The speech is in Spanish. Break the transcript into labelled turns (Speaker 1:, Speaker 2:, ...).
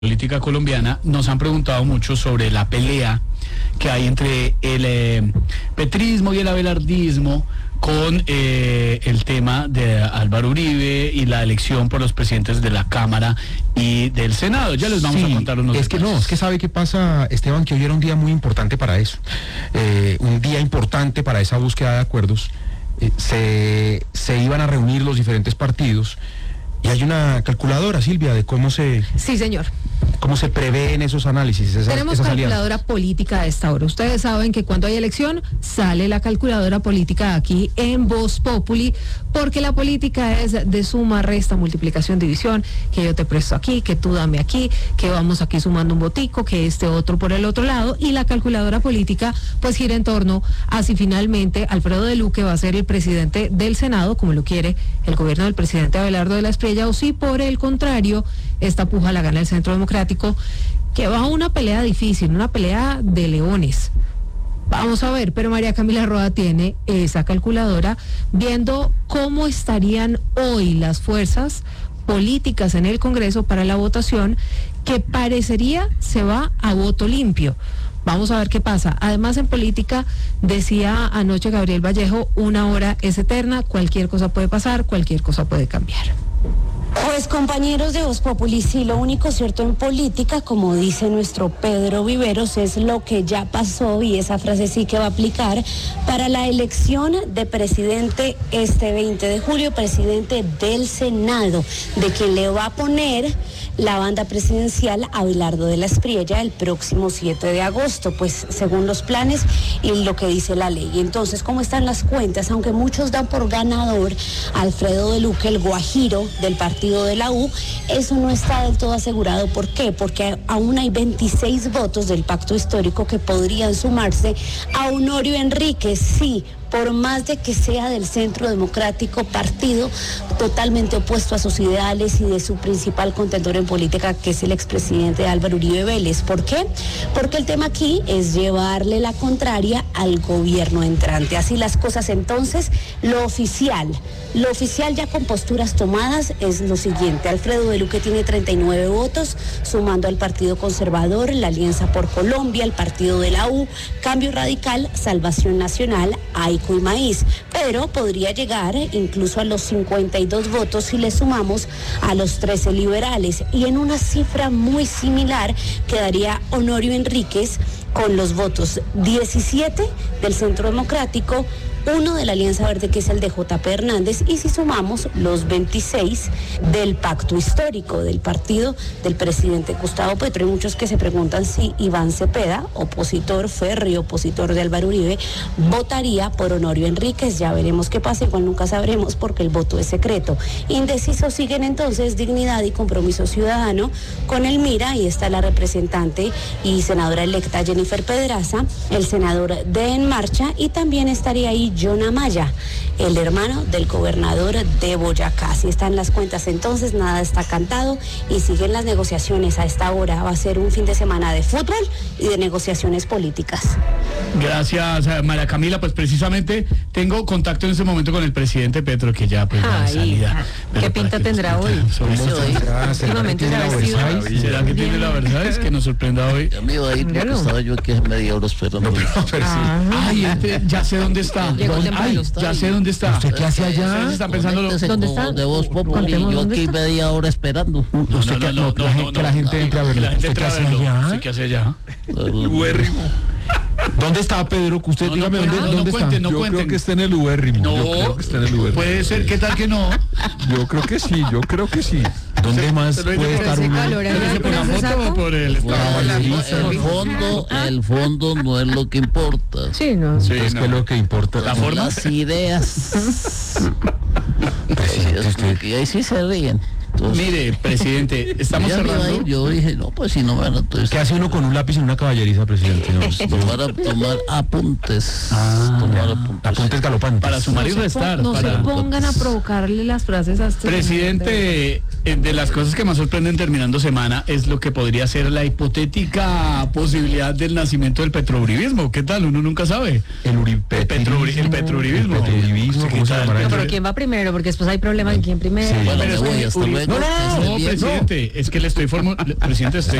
Speaker 1: política colombiana, nos han preguntado mucho sobre la pelea que hay entre el petrismo y el abelardismo con el tema de Álvaro Uribe y la elección por los presidentes de la Cámara y del Senado. Ya les vamos a contar unos detalles.
Speaker 2: Es que sabe qué pasa, Esteban, que hoy era un día muy importante para eso, un día importante para esa búsqueda de acuerdos. Se iban a reunir los diferentes partidos y hay una calculadora, Silvia, de cómo se...
Speaker 3: Sí, señor.
Speaker 2: ¿Cómo se prevén esos análisis?
Speaker 3: Tenemos calculadora política a esta hora. Ustedes saben que cuando hay elección sale la calculadora política aquí en Voz Populi, porque la política es de suma, resta, multiplicación, división, que yo te presto aquí, que tú dame aquí, que vamos aquí sumando un botico, que este otro por el otro lado, y la calculadora política pues gira en torno a si finalmente Alfredo de Luque va a ser el presidente del Senado, como lo quiere el gobierno del presidente Abelardo de la Espriella, o si por el contrario esta puja la gana el Centro Democrático, que va a una pelea difícil, una pelea de leones. Vamos a ver, pero María Camila Roa tiene esa calculadora viendo cómo estarían hoy las fuerzas políticas en el Congreso para la votación, que parecería se va a voto limpio. Vamos a ver qué pasa. Además, en política, decía anoche Gabriel Vallejo, una hora es eterna, cualquier cosa puede pasar, cualquier cosa puede cambiar.
Speaker 4: Pues compañeros de Voz Populi, sí, lo único cierto en política, como dice nuestro Pedro Viveros, es lo que ya pasó, y esa frase sí que va a aplicar para la elección de presidente este 20 de julio, presidente del Senado, de quien le va a poner la banda presidencial a Abelardo de la Espriella el próximo 7 de agosto, pues según los planes y lo que dice la ley. Entonces, ¿cómo están las cuentas? Aunque muchos dan por ganador a Alfredo de Luque, el guajiro del partido de la U, eso no está del todo asegurado. ¿Por qué? Porque aún hay 26 votos del pacto histórico que podrían sumarse a Honorio Enríquez, sí, por más de que sea del Centro Democrático, partido totalmente opuesto a sus ideales y de su principal contendor en política, que es el expresidente Álvaro Uribe Vélez. ¿Por qué? Porque el tema aquí es llevarle la contraria al gobierno entrante. Así las cosas, entonces, lo oficial ya con posturas tomadas es lo siguiente: Alfredo de Luque tiene 39 votos, sumando al Partido Conservador, la Alianza por Colombia, el Partido de la U, Cambio Radical, Salvación Nacional, AICO y Maíz, pero podría llegar incluso a los 52 votos si le sumamos a los 13 liberales, y en una cifra muy similar quedaría Honorio Enríquez con los votos 17 del Centro Democrático, 1 de la Alianza Verde, que es el de JP Hernández, y si sumamos los 26 del pacto histórico del partido del presidente Gustavo Petro. Hay muchos que se preguntan si Iván Cepeda, opositor férreo, opositor de Álvaro Uribe, votaría por Honorio Enríquez. Ya veremos qué pasa, igual nunca sabremos porque el voto es secreto. Indecisos siguen entonces Dignidad y Compromiso Ciudadano con el MIRA, y está la representante y senadora electa Jennifer Pedraza, el senador de En Marcha, y también estaría ahí John Amaya, el hermano del gobernador de Boyacá. Así están las cuentas entonces, nada está cantado y siguen las negociaciones. A esta hora va a ser un fin de semana de fútbol y de negociaciones políticas.
Speaker 1: Gracias, María Camila. Pues precisamente tengo contacto en este momento con el presidente Petro, que ya pues va de salida.
Speaker 3: ¿Qué pinta tendrá hoy?
Speaker 1: Últimamente ¿Será que tiene la Versailles que nos sorprenda hoy?
Speaker 5: Ya me iba a ir porque estaba yo aquí media hora esperando.
Speaker 1: Ay, ya sé dónde está. Ya sé dónde está.
Speaker 2: ¿Usted qué hace allá?
Speaker 1: Están pensando
Speaker 3: ¿Dónde está?
Speaker 5: De Voz Populi, yo aquí media hora esperando.
Speaker 2: Que la gente entre a verlo. ¿Usted qué hace allá?
Speaker 1: ¿Qué hace allá?
Speaker 2: ¿Dónde está, Pedro? Usted dígame dónde está.
Speaker 1: Yo
Speaker 6: creo que está en el ubérrimo.
Speaker 1: No, puede ser, ¿qué tal que no?
Speaker 6: Yo creo que sí.
Speaker 2: ¿Dónde más puede estar uno?
Speaker 1: ¿Por foto o por el
Speaker 5: El fondo no es lo que importa.
Speaker 3: Sí, no.
Speaker 2: ¿Qué es lo que importa?
Speaker 1: La forma.
Speaker 5: Las ideas. Y ahí sí se ríen. Entonces,
Speaker 1: mire, presidente, estamos cerrando.
Speaker 5: Yo dije, no, pues si no me entonces,
Speaker 2: ¿qué hace uno con un lápiz en una caballeriza, presidente?
Speaker 5: tomar apuntes.
Speaker 2: Apuntes galopantes.
Speaker 1: Para sumar y restar.
Speaker 3: No se pongan a provocarle las frases a este
Speaker 1: presidente. De las cosas que más sorprenden terminando semana es lo que podría ser la hipotética posibilidad del nacimiento del petrouribismo. ¿Qué tal? Uno nunca sabe.
Speaker 2: El
Speaker 1: petrouribismo.
Speaker 2: ¿Cómo se llamará?
Speaker 3: Pero ¿quién va primero? Porque después hay problemas en quién primero.
Speaker 5: Bueno, me voy, hasta luego.
Speaker 2: No,
Speaker 1: No, presidente, es que le estoy presidente,